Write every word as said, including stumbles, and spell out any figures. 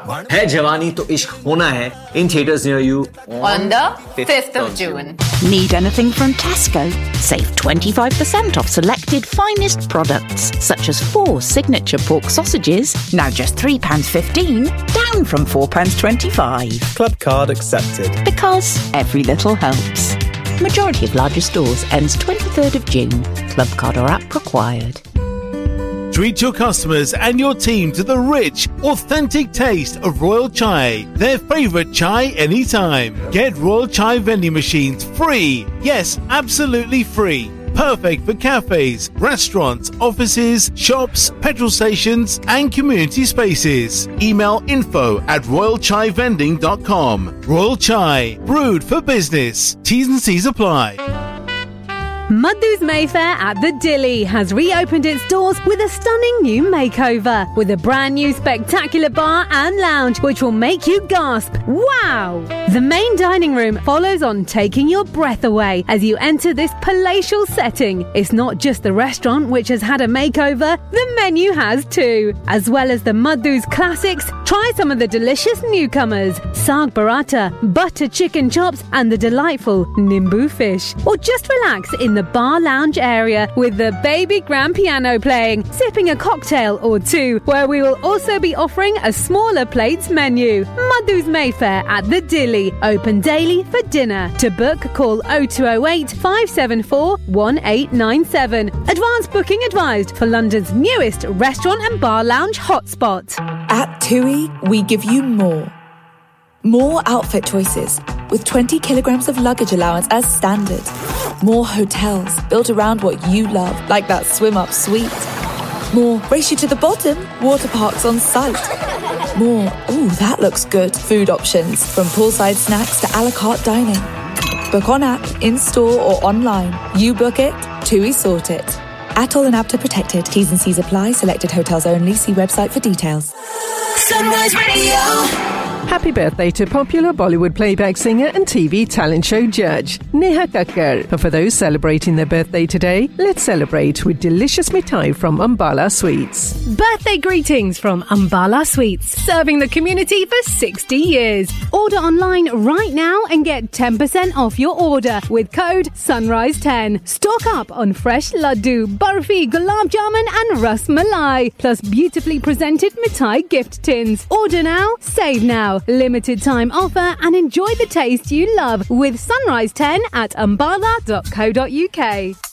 है जवानी तो इश्क होना है in theaters near you on the fifth of June. Need anything from Tesco? Save twenty-five percent off selected finest products, such as four signature pork sausages, now just three pounds fifteen, down from four pounds twenty-five. Club card accepted. Because every little helps. Majority of larger stores ends twenty-third of June. Club card or app required. Treat your customers and your team to the rich, authentic taste of Royal Chai, their favourite chai anytime. Get Royal Chai vending machines free. Yes, absolutely free. Perfect for cafes, restaurants, offices, shops, petrol stations and community spaces. Email info at royal chai vending dot com. Royal Chai, brewed for business. T's and C's apply. Madhu's Mayfair at the Dilly has reopened its doors with a stunning new makeover, with a brand new spectacular bar and lounge which will make you gasp, wow! The main dining room follows on, taking your breath away as you enter this palatial setting. It's not just the restaurant which has had a makeover, the menu has too. As well as the Madhu's classics, try some of the delicious newcomers, Saag Paratha, butter chicken chops and the delightful Nimbu fish. Or just relax in the bar lounge area with the baby grand piano playing, sipping a cocktail or two, where we will also be offering a smaller plates menu. Madhu's Mayfair at the Dilly, open daily for dinner. To book, call oh two oh eight, five seven four, one eight nine seven. Advance booking advised for London's newest restaurant and bar lounge hotspot. At TUI, we give you more. More outfit choices, with twenty kilograms of luggage allowance as standard. More hotels built around what you love, like that swim-up suite. More race you to the bottom, water parks on site. More, ooh, that looks good, food options, from poolside snacks to a la carte dining. Book on app, in-store or online. You book it, TUI sort it. Atoll and APTA protected. T's and C's apply. Selected hotels only. See website for details. Sunrise Radio. Happy birthday to popular Bollywood playback singer and T V talent show judge, Neha Kakkar. And for those celebrating their birthday today, let's celebrate with delicious mithai from Ambala Sweets. Birthday greetings from Ambala Sweets, serving the community for sixty years. Order online right now and get ten percent off your order with code sunrise ten. Stock up on fresh laddu, barfi, gulab jamun and ras malai, plus beautifully presented mithai gift tins. Order now, save now. Limited time offer and enjoy the taste you love with Sunrise ten at ambala dot co dot uk.